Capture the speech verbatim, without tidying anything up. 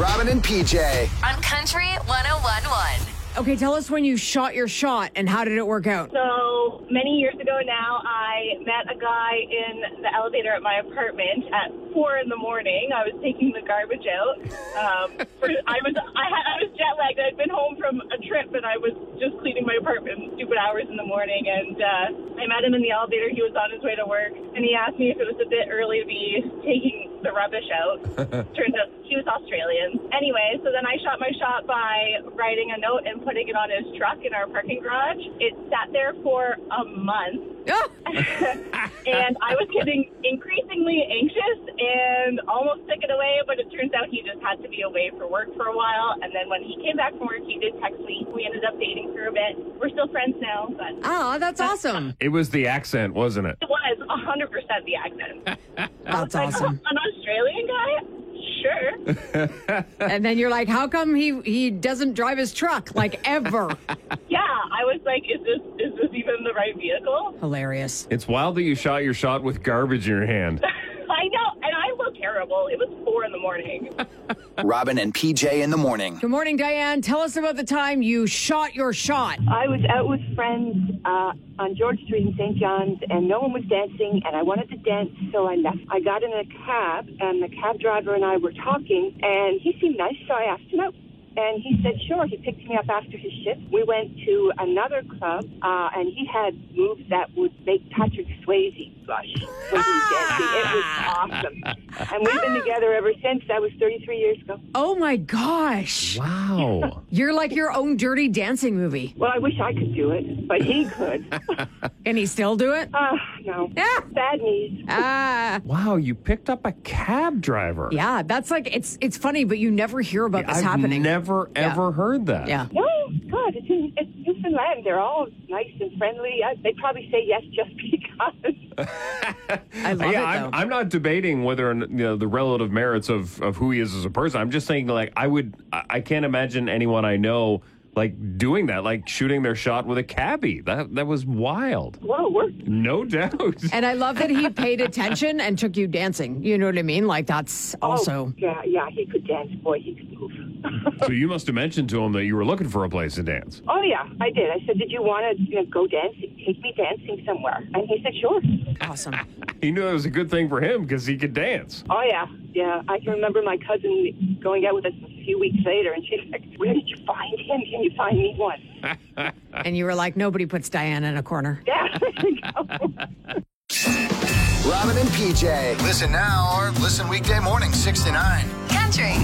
Robin and P J. On Country one oh one point one. Okay, tell us when you shot your shot and how did it work out? So many years ago now, I met a guy in the elevator at my apartment at four in the morning. I was taking the garbage out. Um, for, I was I, had, I was jet lagged. I'd been home from a trip, and I was just cleaning my apartment stupid hours in the morning. And uh, I met him in the elevator. He was on his way to work, and he asked me if it was a bit early to be taking the rubbish out. Turns out he was Australian. Anyway, so then I shot my shot by writing a note and putting it on his truck in our parking garage. It sat there for a month. And I was getting increasingly anxious and almost took it away, but it turns out he just had to be away for work for a while. And then when he came back from work, he did text me. We ended up dating for a bit. We're still friends now. But Oh, that's awesome. It was the accent, wasn't it? It was one hundred percent the accent. That's Like, awesome. an Australian guy? Sure. And then you're like, how come he, he doesn't drive his truck, like, ever? Yeah, I was like, is this is this even the right vehicle? Hilarious. It's wild that you shot your shot with garbage in your hand. I know, and I look terrible. It was four in the morning. Robin and P J in the morning. Good morning, Diane. Tell us about the time you shot your shot. I was out with friends uh, on George Street in Saint John's, and no one was dancing, and I wanted to dance, so I left. I got in a cab, and the cab driver and I were talking, and he seemed nice, so I asked him out. And he said, sure. He picked me up after his shift. We went to another club, uh, and he had moves that would make Patrick Swayze blush when he was dancing. It was awesome. And we've been together ever since. That was thirty-three years ago. Oh, my gosh. Wow. You're like your own Dirty Dancing movie. Well, I wish I could do it, but he could. Can he still do it? Ah, no. Yeah. Bad knees. Ah. Wow, you picked up a cab driver. Yeah, that's like, it's it's funny, but you never hear about this I've happening. never, ever heard that. Yeah. No, God, it's, in, it's Newfoundland. They're all nice and friendly. I, they probably say yes just because. I love yeah, it, though. I'm, I'm not debating whether you know, the relative merits of, of who he is as a person. I'm just saying, like, I would, I I can't imagine anyone I know like doing that, like shooting their shot with a cabbie. That that was wild. Well, it worked. No doubt. And I love that he paid attention and took you dancing. You know what I mean? Like, that's also... Oh, yeah, yeah, he could dance. Boy, he could move. So you must have mentioned to him that you were looking for a place to dance. Oh, yeah, I did. I said, did you want to you know, go dancing? Take me dancing somewhere. And he said, sure. Awesome. He knew it was a good thing for him because he could dance. Oh, yeah, yeah. I can remember my cousin going out with us a few weeks later, and she's like, where did you find him? Can you find me one? And you were like, nobody puts Diane in a corner. Yeah, there you go. Robin and P J. Listen now or listen weekday morning, six to nine. Country